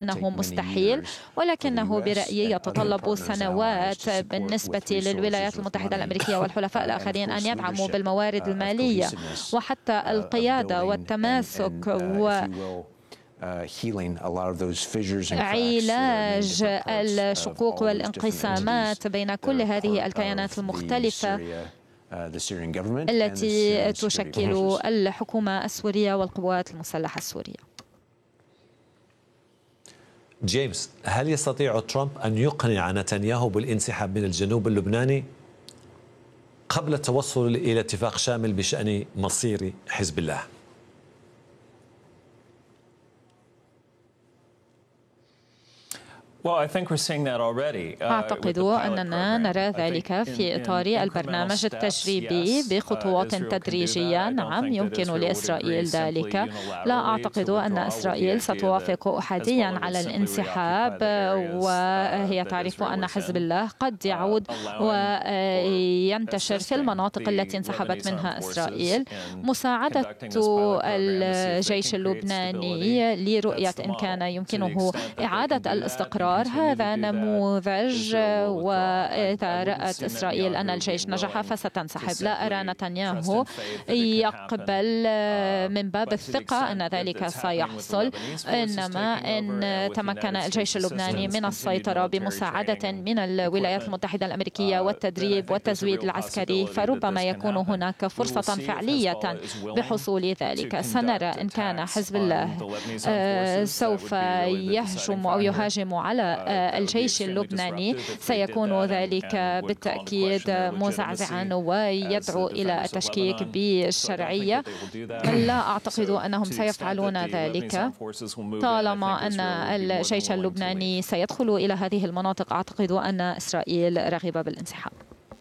أنه مستحيل، ولكنه برأيي يتطلب سنوات بالنسبة للولايات المتحدة الأمريكية والحلفاء الآخرين أن يدعموا بالموارد المالية وحتى القيادة والتماسك علاج الشقوق والانقسامات بين كل هذه الكيانات المختلفة التي تشكل الحكومة السورية والقوات المسلحة السورية. جيمس، هل يستطيع ترامب أن يقنع نتنياهو بالانسحاب من الجنوب اللبناني قبل التوصل إلى اتفاق شامل بشأن مصير حزب الله؟ أعتقد أننا نرى ذلك في إطار البرنامج التجريبي بخطوات تدريجية. نعم، يمكن لإسرائيل ذلك. لا أعتقد أن إسرائيل ستوافق أحاديا على الانسحاب، وهي تعرف أن حزب الله قد يعود وينتشر في المناطق التي انسحبت منها إسرائيل. مساعدة الجيش اللبناني لرؤية إن كان يمكنه إعادة الاستقرار، هذا نموذج، وإذا رأت إسرائيل أن الجيش نجح فستنسحب. لا أرى نتنياهو يقبل من باب الثقة أن ذلك سيحصل، إنما إن تمكن الجيش اللبناني من السيطرة بمساعدة من الولايات المتحدة الأمريكية والتدريب والتزويد العسكري، فربما يكون هناك فرصة فعلية بحصول ذلك. سنرى إن كان حزب الله سوف يهجم أو يهاجم على الجيش اللبناني، سيكون ذلك بالتأكيد مزعزعا ويدعو إلى التشكيك بالشرعية. لا أعتقد أنهم سيفعلون ذلك. طالما أن الجيش اللبناني سيدخل إلى هذه المناطق، أعتقد أن إسرائيل راغبة بالانسحاب.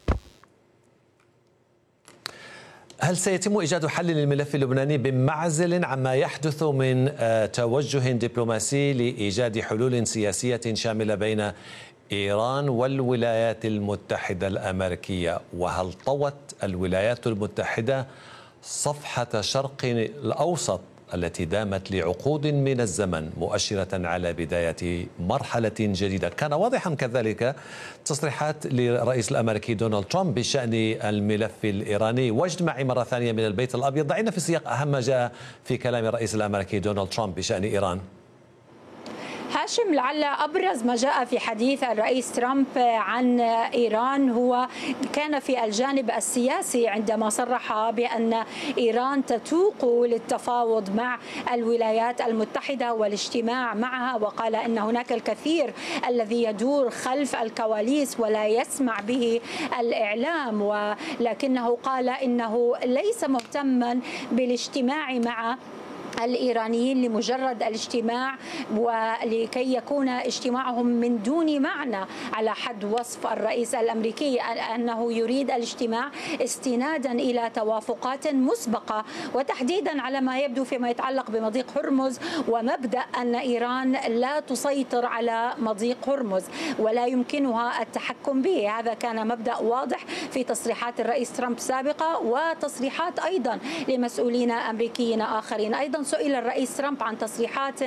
هل سيتم إيجاد حل للملف اللبناني بمعزل عما يحدث من توجه دبلوماسي لإيجاد حلول سياسية شاملة بين إيران والولايات المتحدة الأمريكية؟ وهل طوت الولايات المتحدة صفحة شرق الأوسط التي دامت لعقود من الزمن مؤشرة على بداية مرحلة جديدة؟ كان واضحا كذلك تصريحات للرئيس الأمريكي دونالد ترامب بشأن الملف الإيراني. واجمعي مرة ثانية من البيت الأبيض، ضعينا في سياق أهم ما جاء في كلام الرئيس الأمريكي دونالد ترامب بشأن إيران. هاشم، لعل أبرز ما جاء في حديث الرئيس ترامب عن إيران هو كان في الجانب السياسي، عندما صرح بأن إيران تتوق للتفاوض مع الولايات المتحدة والاجتماع معها، وقال أن هناك الكثير الذي يدور خلف الكواليس ولا يسمع به الإعلام، ولكنه قال إنه ليس مهتما بالاجتماع مع الإيرانيين لمجرد الاجتماع ولكي يكون اجتماعهم من دون معنى، على حد وصف الرئيس الأمريكي أنه يريد الاجتماع استنادا إلى توافقات مسبقة، وتحديدا على ما يبدو فيما يتعلق بمضيق هرمز، ومبدأ أن إيران لا تسيطر على مضيق هرمز ولا يمكنها التحكم به. هذا كان مبدأ واضح في تصريحات الرئيس ترامب السابقة وتصريحات أيضا لمسؤولين أمريكيين آخرين. أيضا سئل الرئيس ترامب عن تصريحات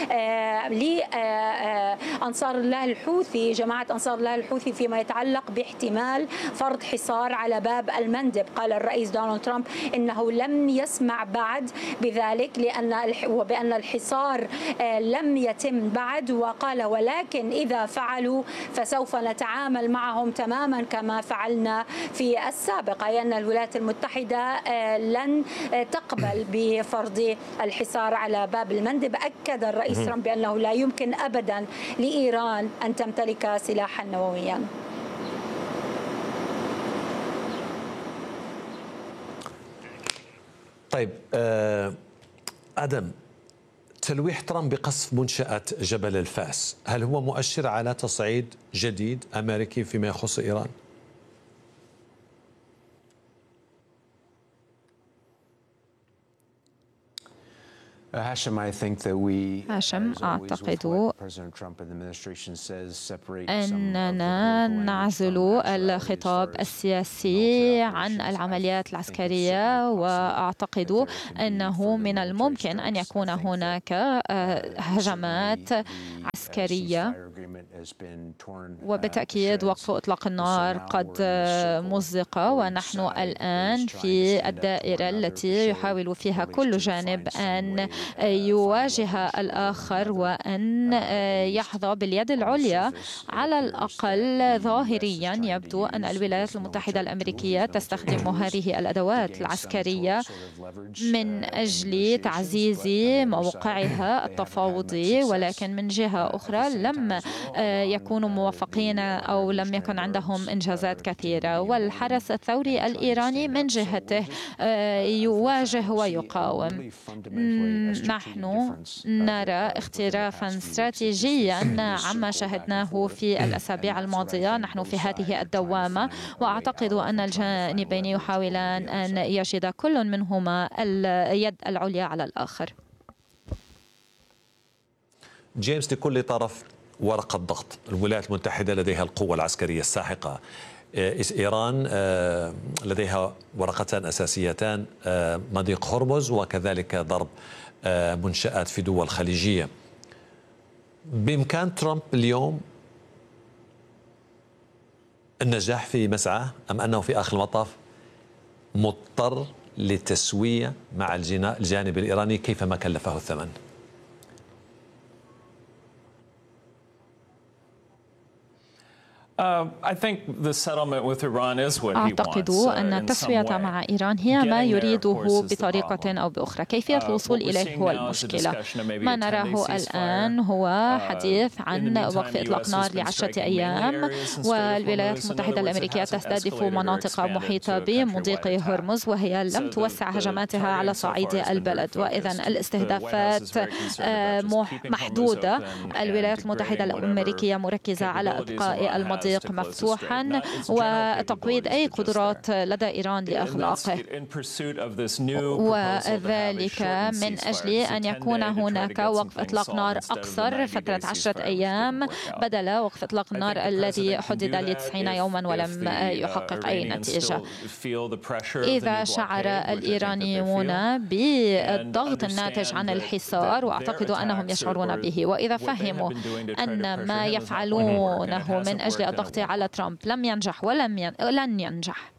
لأنصار الله الحوثي، جماعة أنصار الله الحوثي، فيما يتعلق باحتمال فرض حصار على باب المندب. قال الرئيس دونالد ترامب إنه لم يسمع بعد بذلك وبأن الحصار لم يتم بعد، وقال ولكن إذا فعلوا فسوف نتعامل معهم تماما كما فعلنا في السابق، أي أن الولايات المتحدة لن تقبل بفرض الحصار على باب المندب. أكد الرئيس ترامب بأنه لا يمكن أبدا لإيران أن تمتلك سلاحا نوويا. طيب آدم، تلويح ترامب بقصف منشأة جبل الفاس، هل هو مؤشر على تصعيد جديد أمريكي فيما يخص إيران؟ هاشم، أعتقد أننا نعزل الخطاب السياسي عن العمليات العسكرية، وأعتقد أنه من الممكن أن يكون هناك هجمات عسكرية، وبالتأكيد وقف إطلاق النار قد مزق، ونحن الآن في الدائرة التي يحاول فيها كل جانب أن يواجه الآخر وأن يحظى باليد العليا. على الأقل ظاهريا يبدو أن الولايات المتحدة الأمريكية تستخدم هذه الأدوات العسكرية من أجل تعزيز موقعها التفاوضي، ولكن من جهة أخرى لم يكونوا موفقين أو لم يكن عندهم إنجازات كثيرة. والحرس الثوري الإيراني من جهته يواجه ويقاوم. نحن نرى اختلافا استراتيجيا عما شاهدناه في الأسابيع الماضية. نحن في هذه الدوامة، وأعتقد أن الجانبين يحاولان أن يجد كل منهما اليد العليا على الآخر. جيمس، لكل طرف ورقة ضغط. الولايات المتحدة لديها القوة العسكرية الساحقة، إيران لديها ورقتان أساسيتان، مضيق هرمز وكذلك ضرب منشآت في دول خليجية. بإمكان ترامب اليوم النجاح في مسعاه، أم أنه في آخر المطاف مضطر لتسوية مع الجانب الإيراني كيفما كلفه الثمن؟ أعتقد أن التسوية مع إيران هي ما يريده بطريقة أو بأخرى. كيفية الوصول إليه هو المشكلة. ما نراه الآن هو حديث عن وقف إطلاق نار ل10 أيام، والولايات المتحدة الأمريكية تستهدف مناطق محيطة بمضيق هرمز، وهي لم توسع هجماتها على صعيد البلد، وإذا الاستهدافات محدودة. الولايات المتحدة الأمريكية مركزة على إبقاء المضيق مفتوحا وتقويض أي قدرات لدى إيران لإغلاقه، وذلك من أجل أن يكون هناك وقف إطلاق نار أقصر فترة 10 أيام بدل وقف إطلاق النار الذي حدد ل90 يوما ولم يحقق أي نتيجة. إذا شعر الإيرانيون بالضغط الناتج عن الحصار، وأعتقد أنهم يشعرون به، وإذا فهموا أن ما يفعلونه من أجل الضغط على ترامب لم ينجح ولن ينجح.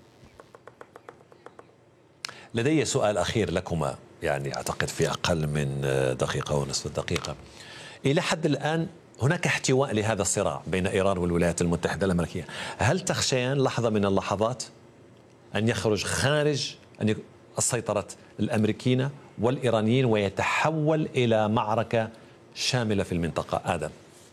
لدي سؤال أخير لكما، يعني أعتقد في أقل من دقيقة ونصف دقيقة. إلى حد الآن هناك احتواء لهذا الصراع بين إيران والولايات المتحدة الأمريكية. هل تخشيان لحظة من اللحظات أن يخرج خارج السيطرة الأمريكيين والإيرانيين ويتحول إلى معركة شاملة في المنطقة؟ آدم.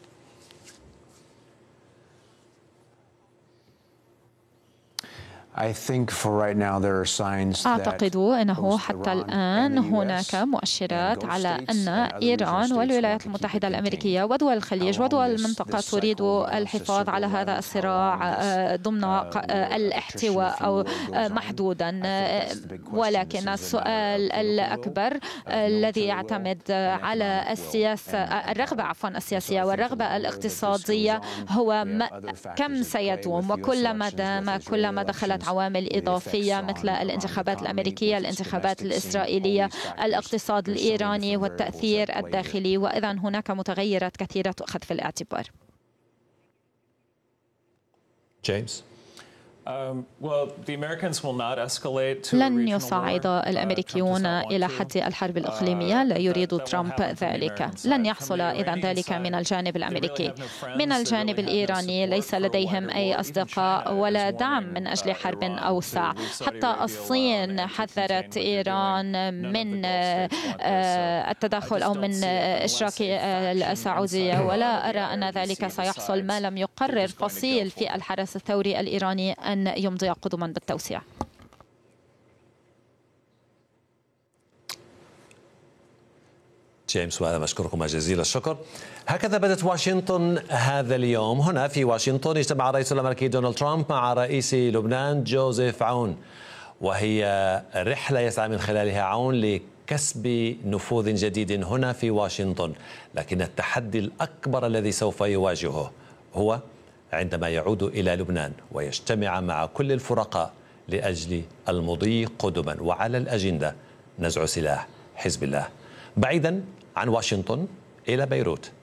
أعتقد أنه حتى الآن هناك مؤشرات على أن إيران والولايات المتحدة الأمريكية ودول الخليج ودول المنطقة تريد الحفاظ على هذا الصراع ضمن الاحتواء أو محدودا، ولكن السؤال الأكبر الذي يعتمد على الرغبة السياسية والرغبة الاقتصادية هو كم سيدوم، وكلما دخلت عوامل إضافية مثل الانتخابات الأمريكية، الانتخابات الإسرائيلية، الاقتصاد الإيراني والتأثير الداخلي، وإذا هناك متغيرات كثيرة تؤخذ في الاعتبار. جيمس. لن يصعد الأمريكيون إلى حد الحرب الإقليمية، لا يريد ترامب ذلك. لن يحصل إذن ذلك من الجانب الأمريكي. من الجانب الإيراني ليس لديهم أي أصدقاء ولا دعم من أجل حرب أوسع. حتى الصين حذرت إيران من التدخل أو من إشراك السعودية، ولا أرى أن ذلك سيحصل ما لم يقرر فصيل في الحرس الثوري الإيراني أن يمضي قدما بالتوسيع. جيمس وأنا أشكركم جزيل الشكر. هكذا بدأت واشنطن هذا اليوم. هنا في واشنطن اجتمع الرئيس الأمريكي دونالد ترامب مع رئيس لبنان جوزيف عون، وهي رحلة يسعى من خلالها عون كسب نفوذ جديد هنا في واشنطن، لكن التحدي الأكبر الذي سوف يواجهه هو عندما يعود إلى لبنان ويجتمع مع كل الفرقاء لأجل المضي قدما، وعلى الأجندة نزع سلاح حزب الله. بعيدا عن واشنطن إلى بيروت.